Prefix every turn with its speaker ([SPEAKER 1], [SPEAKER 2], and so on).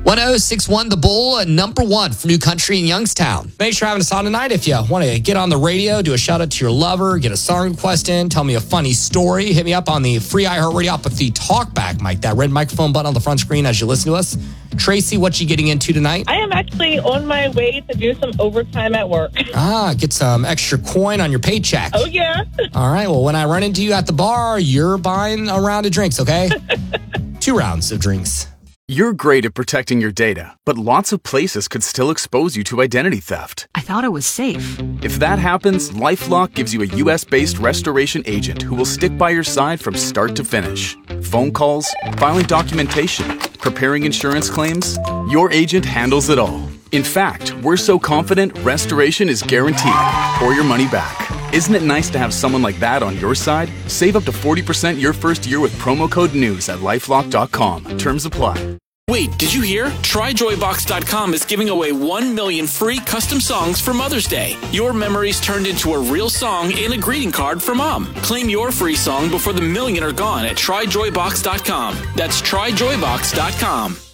[SPEAKER 1] 1061 The Bull, number one for New Country in Youngstown.
[SPEAKER 2] Make sure you're having us on tonight. If you want to get on the radio, do a shout out to your lover, get a song request in, tell me a funny story, hit me up on the free iHeartRadio app with the talkback mic, that red microphone button on the front screen as you listen to us. Tracy, what you getting into tonight?
[SPEAKER 3] I am actually on my way to do some overtime at work.
[SPEAKER 2] Get some extra coin on your paycheck.
[SPEAKER 3] Oh, yeah.
[SPEAKER 2] All right, well, when I run into you at the bar, you're buying a round of drinks, okay? 2 rounds of drinks.
[SPEAKER 4] You're great at protecting your data, but lots of places could still expose you to identity theft.
[SPEAKER 5] I thought it was safe.
[SPEAKER 4] If that happens, LifeLock gives you a U.S.-based restoration agent who will stick by your side from start to finish. Phone calls, filing documentation, preparing insurance claims, your agent handles it all. In fact, we're so confident restoration is guaranteed or your money back. Isn't it nice to have someone like that on your side? Save up to 40% your first year with promo code NEWS at LifeLock.com. Terms apply.
[SPEAKER 6] Wait, did you hear? TryJoyBox.com is giving away 1 million free custom songs for Mother's Day. Your memories turned into a real song and a greeting card for Mom. Claim your free song before the million are gone at TryJoyBox.com. That's TryJoyBox.com.